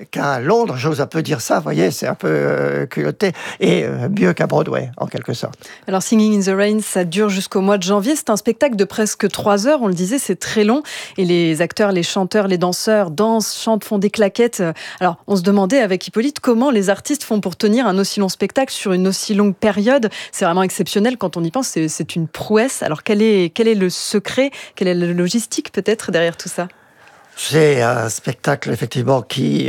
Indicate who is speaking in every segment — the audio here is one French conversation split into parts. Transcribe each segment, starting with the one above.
Speaker 1: qu'à Londres, j'ose un peu dire ça, vous voyez, c'est un peu culotté, et mieux qu'à Broadway, en quelque sorte.
Speaker 2: Alors Singing in the Rain, ça dure jusqu'au mois de janvier. C'est un spectacle de presque 3 heures, on le disait, c'est très long. Et les acteurs, les chanteurs, les danseurs dansent, chantent, font des claquettes. Alors on se demandait avec Hippolyte comment les artistes font pour tenir un aussi long spectacle sur une aussi longue période. C'est vraiment exceptionnel quand on y pense, c'est une prouesse. Alors quel est le secret, quelle est la logistique peut-être derrière tout ça ?
Speaker 1: C'est un spectacle, effectivement, qui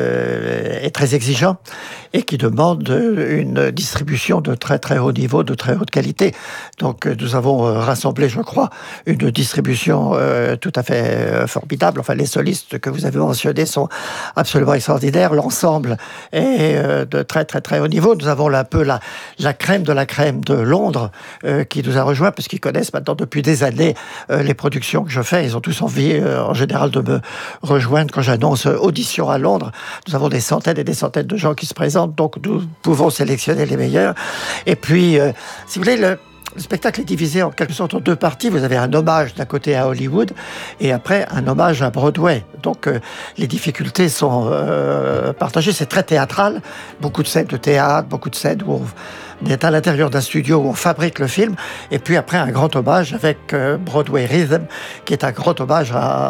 Speaker 1: est très exigeant et qui demande une distribution de très très haut niveau, de très haute qualité. Donc nous avons rassemblé, je crois, une distribution tout à fait formidable. Enfin, les solistes que vous avez mentionnés sont absolument extraordinaires. L'ensemble est de très très très haut niveau. Nous avons un peu la crème de la crème de Londres qui nous a rejoints, parce qu'ils connaissent maintenant depuis des années les productions que je fais. Ils ont tous envie, en général, de me rejoindre quand j'annonce audition à Londres. Nous avons des centaines et des centaines de gens qui se présentent, donc nous pouvons sélectionner les meilleurs. Et puis, si vous voulez, le spectacle est divisé en quelque sorte en deux parties. Vous avez un hommage d'un côté à Hollywood et après un hommage à Broadway. Donc les difficultés sont partagées. C'est très théâtral. Beaucoup de scènes de théâtre, beaucoup de scènes où on est à l'intérieur d'un studio où on fabrique le film. Et puis après un grand hommage avec Broadway Rhythm, qui est un grand hommage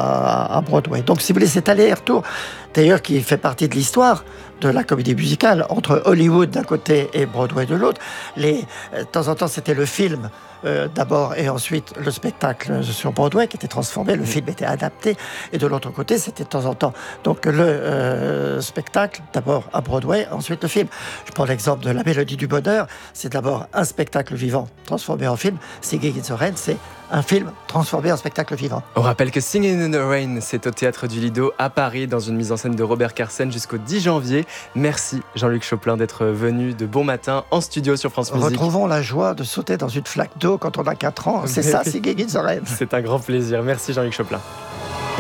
Speaker 1: à Broadway. Donc si vous voulez, cet aller-retour, d'ailleurs, qui fait partie de l'histoire de la comédie musicale, entre Hollywood d'un côté et Broadway de l'autre. De temps en temps, c'était le film d'abord et ensuite le spectacle sur Broadway qui était transformé, le film était adapté, et de l'autre côté, c'était de temps en temps donc le spectacle d'abord à Broadway, ensuite le film. Je prends l'exemple de La Mélodie du Bonheur, c'est d'abord un spectacle vivant transformé en film. Singing in the Rain, c'est un film transformé en spectacle vivant.
Speaker 3: On rappelle que Singing in the Rain, c'est au Théâtre du Lido à Paris, dans une mise en scène de Robert Carsen jusqu'au 10 janvier. Merci Jean-Luc Choplin d'être venu de bon matin en studio sur France Musique.
Speaker 1: Retrouvons la joie de sauter dans une flaque d'eau quand on a 4 ans. C'est ça, Singing in the Rain.
Speaker 3: C'est un grand plaisir. Merci Jean-Luc Choplin.